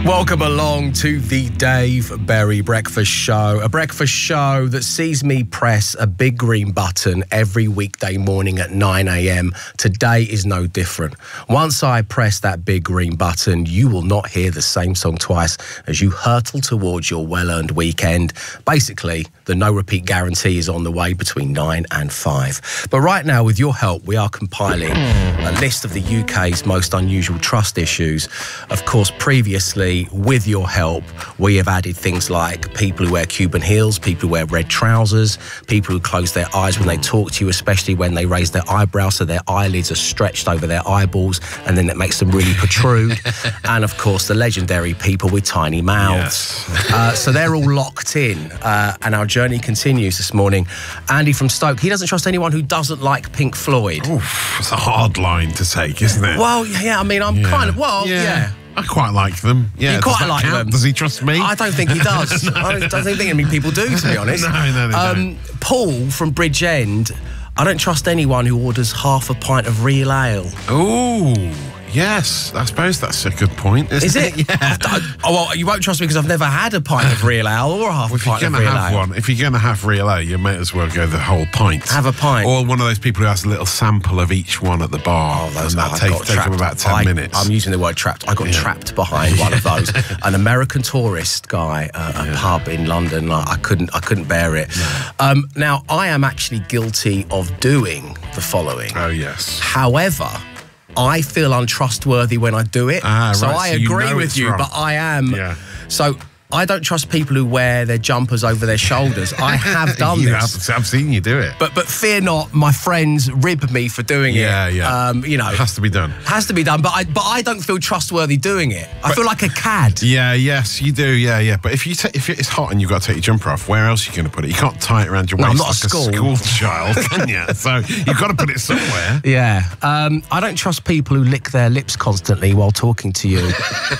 Welcome along to the Dave Berry Breakfast Show, a breakfast show that sees me press a big green button every weekday morning at 9 a.m. Today is no different. Once I press that big green button, you will not hear the same song twice as you hurtle towards your well-earned weekend. Basically, the no-repeat guarantee is on the way between 9 and 5. But right now, with your help, we are compiling a list of the UK's most unusual trust issues. Of course, previously, with your help, we have added things like people who wear Cuban heels, people who wear red trousers, people who close their eyes when they talk to you, especially when they raise their eyebrows so their eyelids are stretched over their eyeballs and then it makes them really protrude. And of course, the legendary people with tiny mouths. Yes. So they're all locked in. And our journey continues this morning. Andy from Stoke, he doesn't trust anyone who doesn't like Pink Floyd. Oof, it's a hard line to take, isn't it? Well, yeah, I mean, I'm kind of, yeah. I quite like them. Yeah, you quite like them. Does he trust me? I don't think he does. No. I don't think many people do, to be honest. No, they don't. Paul from Bridgend, I don't trust anyone who orders half a pint of real ale. Ooh, yes. I suppose that's a good point, isn't it? Yeah. Well, you won't trust me because I've never had a pint of real ale or half a pint of real ale. If you're going to have real ale, you may as well go the whole pint. Have a pint. Or one of those people who has a little sample of each one at the bar. Oh, those that takes them about 10 minutes. I'm using the word trapped. I got trapped behind one of those. An American tourist guy, a pub in London. I couldn't bear it. No. Now, I am actually guilty of doing the following. Oh, yes. However, I feel untrustworthy when I do it. So I agree with you, but I am. Yeah. So I don't trust people who wear their jumpers over their shoulders. I have done this. I've seen you do it. But fear not, my friends rib me for doing it. Yeah. You know, it has to be done. Has to be done. But I don't feel trustworthy doing it. I feel like a cad. Yeah. Yes, you do. Yeah. But if it's hot and you've got to take your jumper off, where else are you going to put it? You can't tie it around your waist like a school child, can you? So you've got to put it somewhere. Yeah. I don't trust people who lick their lips constantly while talking to you.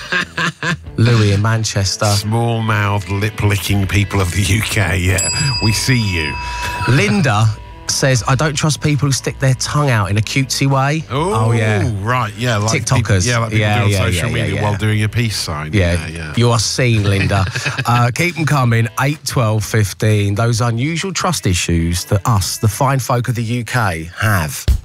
Louis in Manchester. Small-mouthed, lip-licking people of the UK, yeah. We see you. Linda says, I don't trust people who stick their tongue out in a cutesy way. Oh yeah. Right, yeah. Like TikTokers. Like people do on social media while doing a peace sign. Yeah. You are seen, Linda. Keep them coming, 8, 12, 15. Those unusual trust issues that us, the fine folk of the UK, have.